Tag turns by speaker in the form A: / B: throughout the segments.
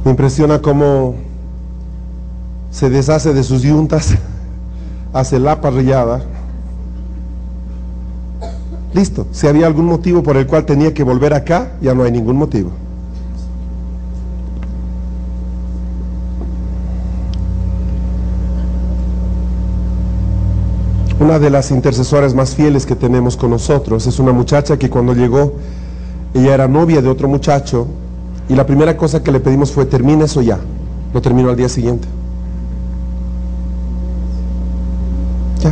A: Me impresiona cómo se deshace de sus yuntas, hace la parrillada. Listo, si había algún motivo por el cual tenía que volver acá, ya no hay ningún motivo. Una de las intercesoras más fieles que tenemos con nosotros es una muchacha que cuando llegó, ella era novia de otro muchacho, y la primera cosa que le pedimos fue: termina eso ya. Lo terminó al día siguiente. Ya.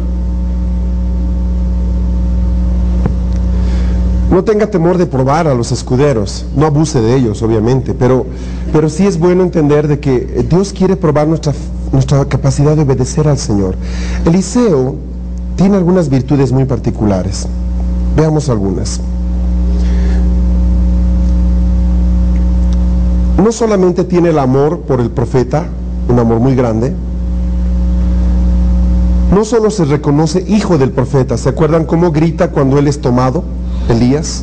A: No tenga temor de probar a los escuderos, no abuse de ellos, obviamente, pero sí es bueno entender de que Dios quiere probar nuestra capacidad de obedecer al Señor. Eliseo tiene algunas virtudes muy particulares. Veamos algunas. No solamente tiene el amor por el profeta, un amor muy grande. No solo se reconoce hijo del profeta. ¿Se acuerdan cómo grita cuando él es tomado? Elías: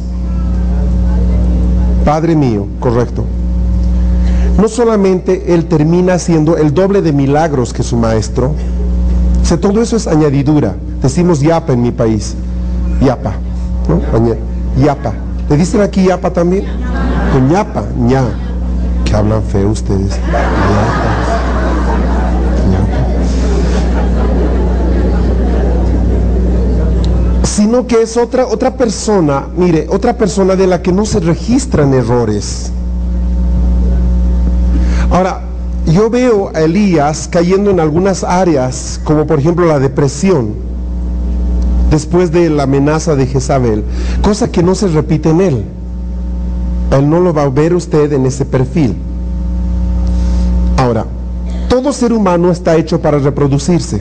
A: Padre mío, correcto. No solamente él termina haciendo el doble de milagros que su maestro. O sea, todo eso es añadidura. Decimos yapa en mi país. Yapa, ¿no? Yapa. ¿Le dicen aquí yapa también? Con yapa, ña. Que hablan feo ustedes. Yapa. Sino que es otra persona, mire, otra persona de la que no se registran errores. Ahora, yo veo a Elías cayendo en algunas áreas, como por ejemplo la depresión, después de la amenaza de Jezabel, cosa que no se repite en él. Él no lo va a ver usted en ese perfil. Ahora, todo ser humano está hecho para reproducirse.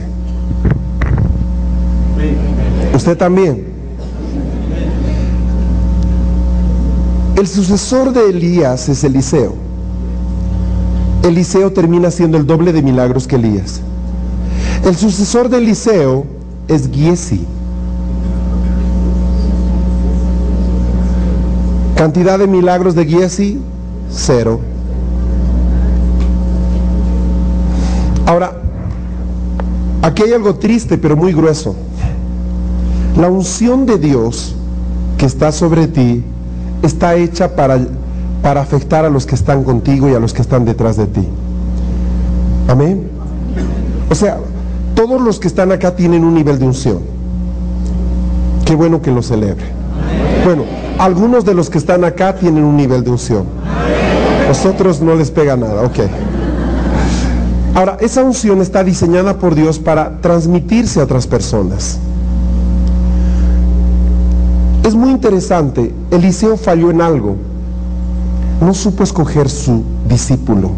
A: Usted también. El sucesor de Elías es Eliseo. Eliseo termina siendo el doble de milagros que Elías. El sucesor de Eliseo es Giesi. Cantidad de milagros de Giesi, 0. Ahora, aquí hay algo triste pero muy grueso. La unción de Dios que está sobre ti está hecha para afectar a los que están contigo y a los que están detrás de ti. Amén. O sea, todos los que están acá tienen un nivel de unción. Qué bueno que lo celebre. Bueno, algunos de los que están acá tienen un nivel de unción. Los otros no les pega nada, ok. Ahora, esa unción está diseñada por Dios para transmitirse a otras personas. Es muy interesante, Eliseo falló en algo. No supo escoger su discípulo.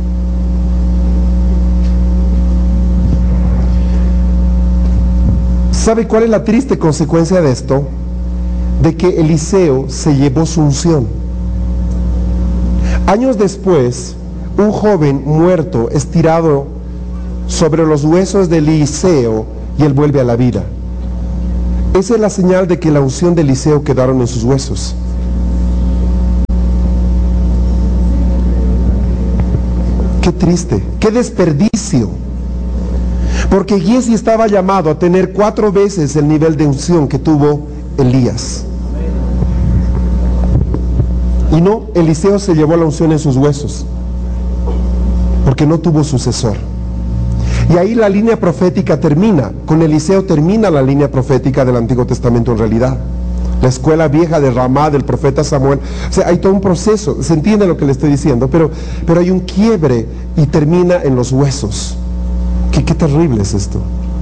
A: ¿Sabe cuál es la triste consecuencia de esto? De que Eliseo se llevó su unción. Años después, un joven muerto es tirado sobre los huesos de Eliseo y él vuelve a la vida. Esa es la señal de que la unción de Eliseo quedaron en sus huesos. Qué triste, qué desperdicio. Porque Giesi estaba llamado a tener 4 veces el nivel de unción que tuvo Elías. Y no, Eliseo se llevó la unción en sus huesos, porque no tuvo sucesor. Y ahí la línea profética termina. Con Eliseo termina la línea profética del Antiguo Testamento en realidad. La escuela vieja de Ramá del profeta Samuel. O sea, hay todo un proceso. Se entiende lo que le estoy diciendo, pero hay un quiebre y termina en los huesos. Qué terrible es esto.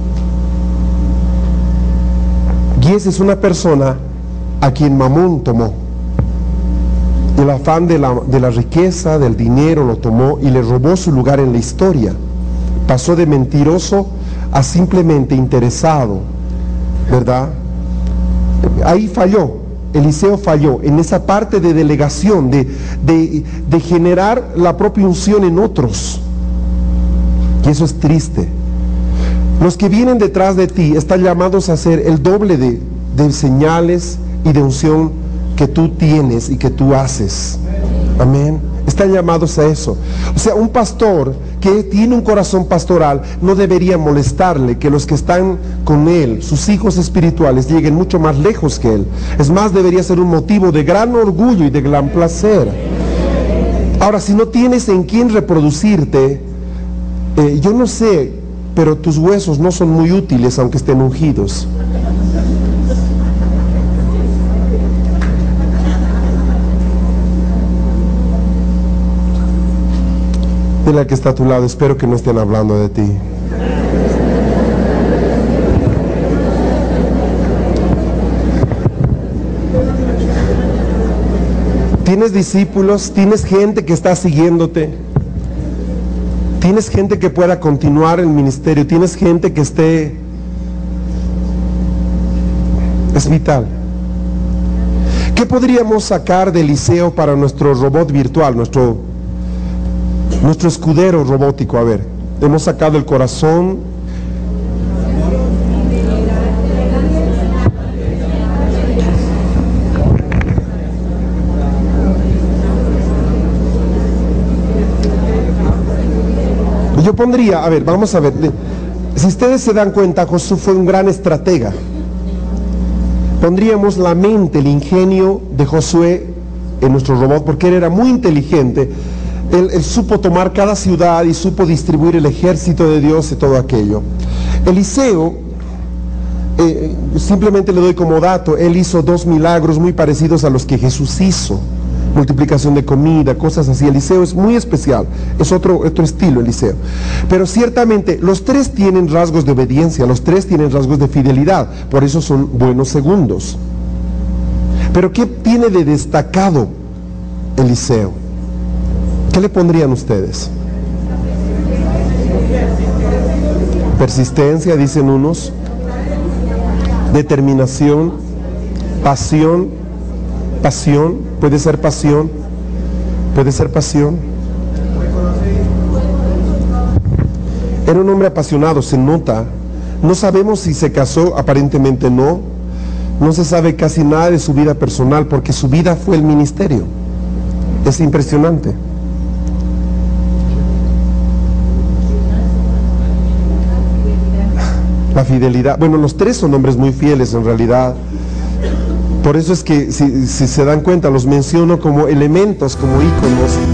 A: Giesi es una persona a quien Mamón tomó. El afán de la riqueza, del dinero, lo tomó y le robó su lugar en la historia. Pasó de mentiroso a simplemente interesado, ¿verdad? Ahí falló, Eliseo falló en esa parte de delegación, de generar la propia unción en otros. Y eso es triste. Los que vienen detrás de ti están llamados a hacer el doble de señales y de unción que tú tienes y que tú haces. Amén. Están llamados a eso. O sea, un pastor que tiene un corazón pastoral no debería molestarle que los que están con él, sus hijos espirituales, lleguen mucho más lejos que él. Es más, debería ser un motivo de gran orgullo y de gran placer. Ahora, si no tienes en quién reproducirte, yo no sé, pero tus huesos no son muy útiles aunque estén ungidos. Dile al que está a tu lado, espero que no estén hablando de ti. ¿Tienes discípulos? ¿Tienes gente que está siguiéndote? ¿Tienes gente que pueda continuar el ministerio? ¿Tienes gente que esté? Es vital. ¿Qué podríamos sacar de Eliseo para nuestro robot virtual, nuestro escudero robótico? A ver, hemos sacado el corazón. Yo pondría, a ver, vamos a ver, si ustedes se dan cuenta, Josué fue un gran estratega. Pondríamos la mente, el ingenio de Josué en nuestro robot, porque él era muy inteligente. Él supo tomar cada ciudad y supo distribuir el ejército de Dios y todo aquello. Eliseo, simplemente le doy como dato, él hizo 2 milagros muy parecidos a los que Jesús hizo. Multiplicación de comida, cosas así. Eliseo es muy especial, es otro estilo Eliseo. Pero ciertamente los 3 tienen rasgos de obediencia, los 3 tienen rasgos de fidelidad, por eso son buenos segundos. Pero ¿qué tiene de destacado Eliseo? ¿Qué le pondrían ustedes? Persistencia, dicen unos. Determinación. Pasión. Puede ser pasión. Era un hombre apasionado, se nota. No sabemos si se casó, aparentemente no. No se sabe casi nada de su vida personal porque su vida fue el ministerio. Es impresionante. La fidelidad. Bueno, los 3 son hombres muy fieles en realidad. Por eso es que si se dan cuenta, los menciono como elementos, como íconos